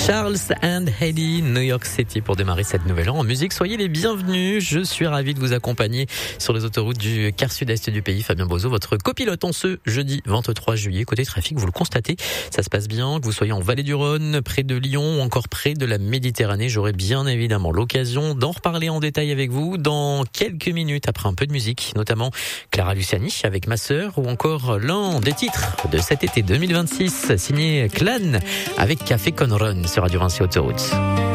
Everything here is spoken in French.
Charles and Hailey, New York City pour démarrer cette nouvelle an en musique. Soyez les bienvenus. Je suis ravi de vous accompagner sur les autoroutes du quart sud-est du pays. Fabien Bozo, votre copilote en ce jeudi 23 juillet. Côté trafic, vous le constatez, ça se passe bien. Que vous soyez en Vallée du Rhône, près de Lyon ou encore près de la Méditerranée, j'aurai bien évidemment l'occasion d'en reparler en détail avec vous dans quelques minutes après un peu de musique, notamment Clara Luciani avec Ma Sœur ou encore l'un des titres de cet été 2026 signé Clan avec Café Con Run sur Radio Vinci Autoroute.